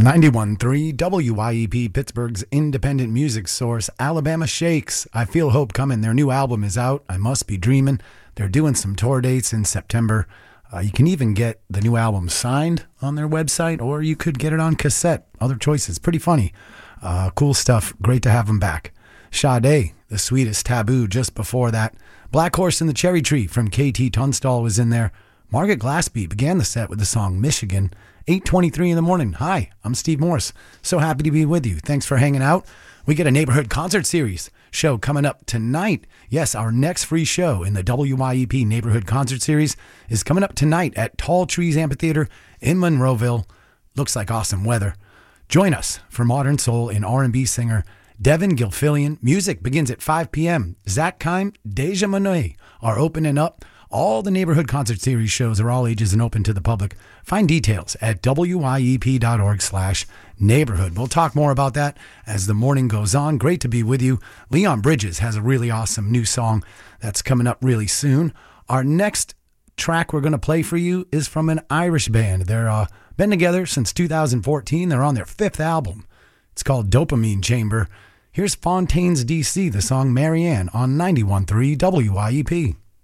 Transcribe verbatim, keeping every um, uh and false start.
ninety-one point three W Y E P, Pittsburgh's independent music source. Alabama Shakes, I Feel Hope Coming. Their new album is out, I Must Be Dreamin'. They're doing some tour dates in September. Uh, you can even get the new album signed on their website, or you could get it on cassette. Other choices. Pretty funny. Uh, cool stuff. Great to have them back. Sade, The Sweetest Taboo, just before that. Black Horse and the Cherry Tree from K T Tunstall was in there. Margaret Glaspie began the set with the song Michigan. eight twenty-three in the morning. Hi, I'm Steve Morse. So happy to be with you. Thanks for hanging out. We get a neighborhood concert series show coming up tonight. Yes, our next free show in the W Y E P Neighborhood Concert Series is coming up tonight at Tall Trees Amphitheater in Monroeville. Looks like awesome weather. Join us for modern soul and R and B singer Devin Gilfillian. Music begins at five p.m. Zach Kime, Deja Monet are opening up. All the Neighborhood Concert Series shows are all ages and open to the public. Find details at W Y E P dot org slash neighborhood. We'll talk more about that as the morning goes on. Great to be with you. Leon Bridges has a really awesome new song that's coming up really soon. Our next track we're going to play for you is from an Irish band. They're uh, been together since two thousand fourteen. They're on their fifth album. It's called Dopamine Chamber. Here's Fontaines D C, the song Marianne on ninety-one point three W Y E P.